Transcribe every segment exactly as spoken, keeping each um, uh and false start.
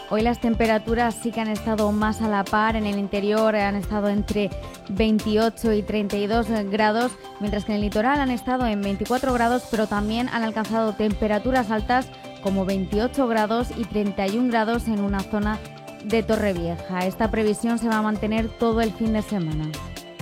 Hoy las temperaturas sí que han estado más a la par, en el interior han estado entre veintiocho y treinta y dos grados, mientras que en el litoral han estado en veinticuatro grados, pero también han alcanzado temperaturas altas como veintiocho grados y treinta y un grados en una zona de Torrevieja. Esta previsión se va a mantener todo el fin de semana.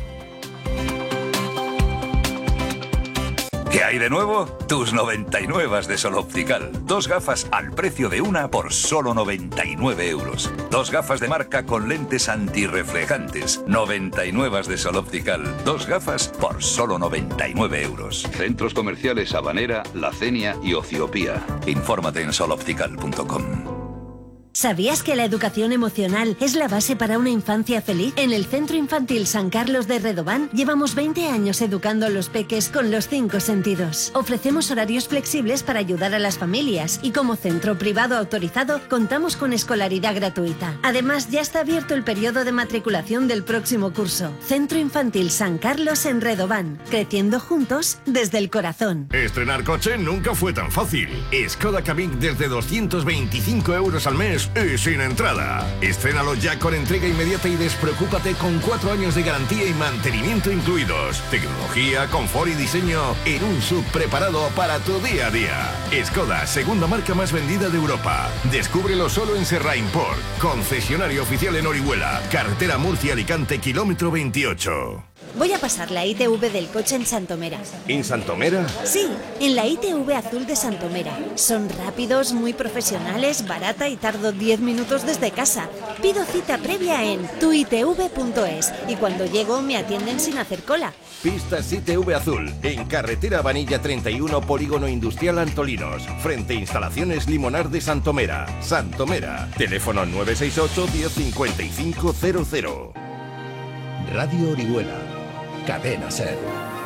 ¿Qué hay de nuevo? Tus noventa y nueve de Sol Optical. Dos gafas al precio de una por solo noventa y nueve euros. Dos gafas de marca con lentes antirreflejantes. noventa y nueve de Sol Optical. Dos gafas por solo noventa y nueve euros. Centros comerciales Habanera, La Cenia y Ociopía. Infórmate en sol optical punto com. ¿Sabías que la educación emocional es la base para una infancia feliz? En el Centro Infantil San Carlos de Redován llevamos veinte años educando a los peques con los cinco sentidos. Ofrecemos horarios flexibles para ayudar a las familias y como centro privado autorizado contamos con escolaridad gratuita. Además, ya está abierto el periodo de matriculación del próximo curso. Centro Infantil San Carlos en Redován, creciendo juntos desde el corazón. Estrenar coche nunca fue tan fácil. Skoda Kamiq desde doscientos veinticinco euros al mes y sin entrada. Estrénalo ya con entrega inmediata y despreocúpate con cuatro años de garantía y mantenimiento incluidos. Tecnología, confort y diseño en un sub preparado para tu día a día. Skoda, segunda marca más vendida de Europa. Descúbrelo solo en Serrainport, concesionario oficial en Orihuela, carretera Murcia-Alicante, kilómetro veintiocho. Voy a pasar la I T V del coche en Santomera. ¿En Santomera? Sí, en la I T V azul de Santomera. Son rápidos, muy profesionales, barata y tardo diez minutos desde casa. Pido cita previa en tu i t v punto es y cuando llego me atienden sin hacer cola. Pistas I T V Azul, en carretera Vanilla treinta y uno, Polígono Industrial Antolinos, frente a Instalaciones Limonar de Santomera. Santomera, teléfono nueve seis ocho, diez cincuenta y cinco cero cero. Radio Orihuela, Cadena Ser.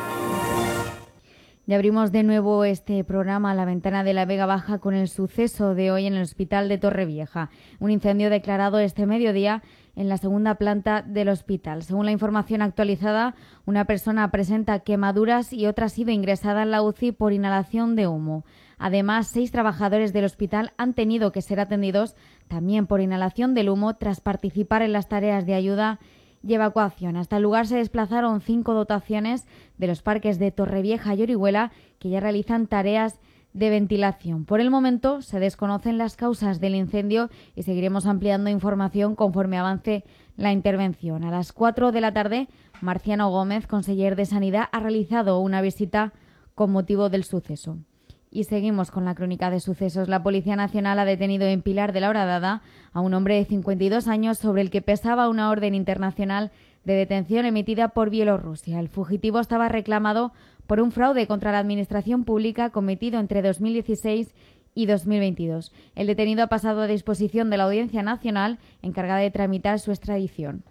Y abrimos de nuevo este programa, La Ventana de la Vega Baja, con el suceso de hoy en el Hospital de Torrevieja. Un incendio declarado este mediodía en la segunda planta del hospital. Según la información actualizada, una persona presenta quemaduras y otra ha sido ingresada en la U C I por inhalación de humo. Además, seis trabajadores del hospital han tenido que ser atendidos también por inhalación del humo tras participar en las tareas de ayuda y evacuación. Hasta el lugar se desplazaron cinco dotaciones de los parques de Torrevieja y Orihuela que ya realizan tareas de ventilación. Por el momento se desconocen las causas del incendio y seguiremos ampliando información conforme avance la intervención. A las cuatro de la tarde, Marciano Gómez, conseller de Sanidad, ha realizado una visita con motivo del suceso. Y seguimos con la crónica de sucesos. La Policía Nacional ha detenido en Pilar de la Horadada a un hombre de cincuenta y dos años sobre el que pesaba una orden internacional de detención emitida por Bielorrusia. El fugitivo estaba reclamado por un fraude contra la administración pública cometido entre dos mil dieciséis y dos mil veintidós. El detenido ha pasado a disposición de la Audiencia Nacional encargada de tramitar su extradición.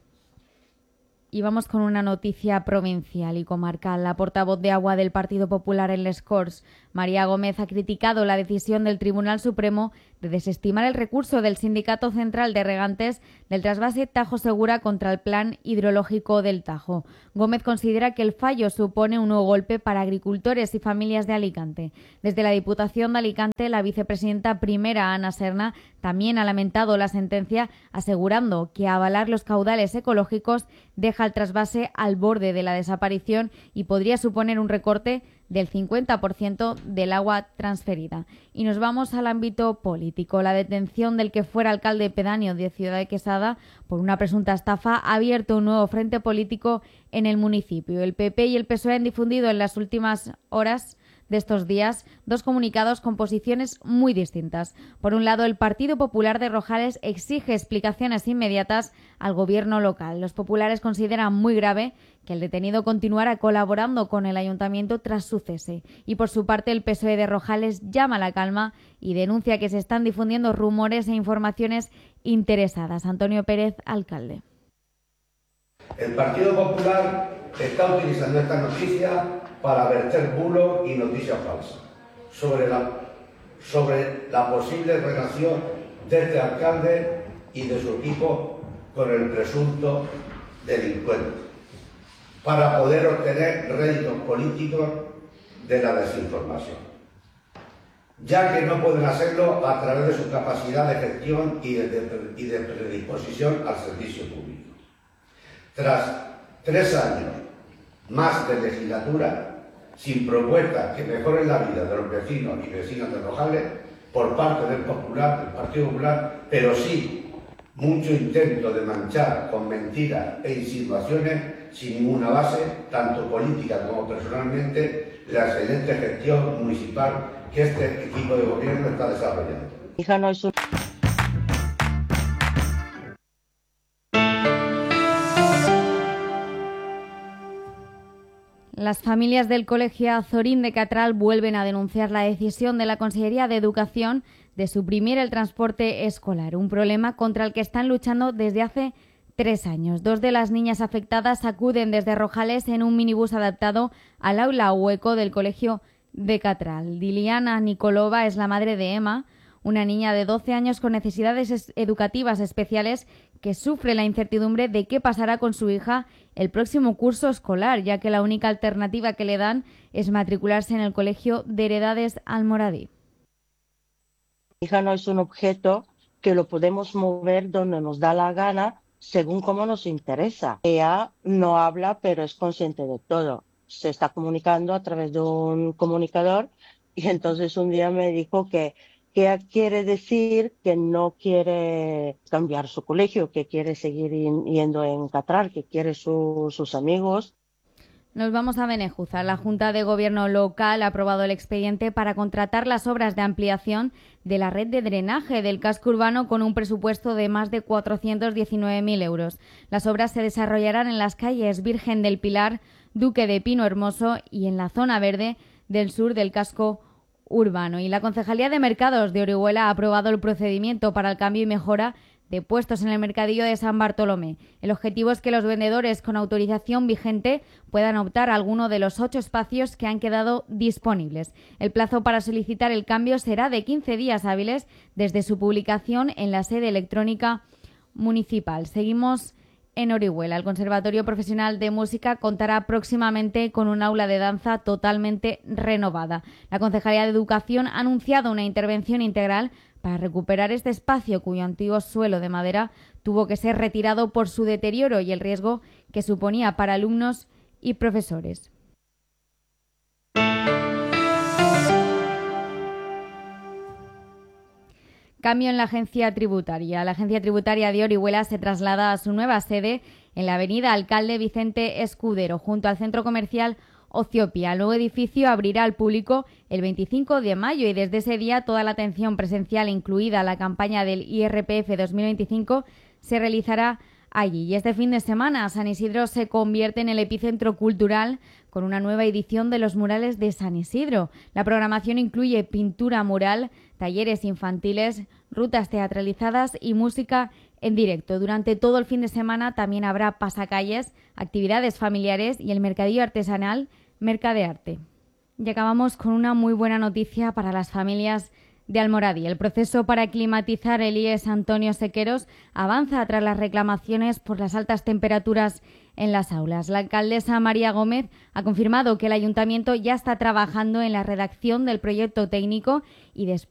Y vamos con una noticia provincial y comarcal. La portavoz de Agua del Partido Popular en Les Corts, María Gómez, ha criticado la decisión del Tribunal Supremo de desestimar el recurso del Sindicato Central de Regantes del trasvase Tajo Segura contra el Plan Hidrológico del Tajo. Gómez considera que el fallo supone un nuevo golpe para agricultores y familias de Alicante. Desde la Diputación de Alicante, la vicepresidenta primera, Ana Serna, también ha lamentado la sentencia, asegurando que avalar los caudales ecológicos deja el trasvase al borde de la desaparición y podría suponer un recorte del cincuenta por ciento del agua transferida. Y nos vamos al ámbito político. La detención del que fuera alcalde pedáneo de Ciudad de Quesada por una presunta estafa ha abierto un nuevo frente político en el municipio. El P P y el P S O E han difundido en las últimas horas de estos días dos comunicados con posiciones muy distintas. Por un lado, el Partido Popular de Rojales exige explicaciones inmediatas al gobierno local. Los populares consideran muy grave que el detenido continuara colaborando con el ayuntamiento tras su cese. Y por su parte, el P S O E de Rojales llama a la calma y denuncia que se están difundiendo rumores e informaciones interesadas. Antonio Pérez, alcalde. El Partido Popular está utilizando esta noticia para verter bulos y noticias falsas sobre la, sobre la posible relación de este alcalde y de su equipo con el presunto delincuente, para poder obtener réditos políticos de la desinformación. ya que no pueden hacerlo a través de su capacidad de gestión y de, y de predisposición al servicio público. Tras tres años más de legislatura, sin propuestas que mejoren la vida de los vecinos y vecinas de Rojales por parte del Popular, del Partido Popular, pero sí mucho intento de manchar con mentiras e insinuaciones sin ninguna base, tanto política como personalmente, la excelente gestión municipal que este equipo de gobierno está desarrollando. Hija, no es un... Las familias del Colegio Azorín de Catral vuelven a denunciar la decisión de la Consellería de Educación de suprimir el transporte escolar, un problema contra el que están luchando desde hace tres años. Dos de las niñas afectadas acuden desde Rojales en un minibús adaptado al aula hueco del Colegio de Catral. Diliana Nicolova es la madre de Emma, una niña de doce años con necesidades educativas especiales que sufre la incertidumbre de qué pasará con su hija el próximo curso escolar, ya que la única alternativa que le dan es matricularse en el Colegio de Heredades Almoradí. Mi hija no es un objeto que lo podemos mover donde nos da la gana según cómo nos interesa. Ella no habla, pero es consciente de todo. Se está comunicando a través de un comunicador y entonces un día me dijo que que quiere decir que no quiere cambiar su colegio, que quiere seguir yendo en Catral, que quiere su, sus amigos. Nos vamos a Benejúzar. La Junta de Gobierno local ha aprobado el expediente para contratar las obras de ampliación de la red de drenaje del casco urbano con un presupuesto de más de cuatrocientos diecinueve mil euros. Las obras se desarrollarán en las calles Virgen del Pilar, Duque de Pino Hermoso y en la zona verde del sur del casco urbano. Y la Concejalía de Mercados de Orihuela ha aprobado el procedimiento para el cambio y mejora de puestos en el mercadillo de San Bartolomé. El objetivo es que los vendedores con autorización vigente puedan optar a alguno de los ocho espacios que han quedado disponibles. El plazo para solicitar el cambio será de quince días hábiles desde su publicación en la sede electrónica municipal. Seguimos en Orihuela. El Conservatorio Profesional de Música contará próximamente con un aula de danza totalmente renovada. La Concejalía de Educación ha anunciado una intervención integral para recuperar este espacio cuyo antiguo suelo de madera tuvo que ser retirado por su deterioro y el riesgo que suponía para alumnos y profesores. Cambio en la agencia tributaria. La agencia tributaria de Orihuela se traslada a su nueva sede en la avenida Alcalde Vicente Escudero, junto al centro comercial Ociopia. El nuevo edificio abrirá al público el veinticinco de mayo y desde ese día toda la atención presencial, incluida la campaña del I R P F dos mil veinticinco, se realizará allí. Y este fin de semana San Isidro se convierte en el epicentro cultural con una nueva edición de los murales de San Isidro. La programación incluye pintura mural, talleres infantiles, rutas teatralizadas y música en directo. Durante todo el fin de semana también habrá pasacalles, actividades familiares y el mercadillo artesanal Mercadearte. Y acabamos con una muy buena noticia para las familias de Almoradí. El proceso para climatizar el I E S Antonio Sequeros avanza tras las reclamaciones por las altas temperaturas en las aulas. La alcaldesa María Gómez ha confirmado que el ayuntamiento ya está trabajando en la redacción del proyecto técnico y después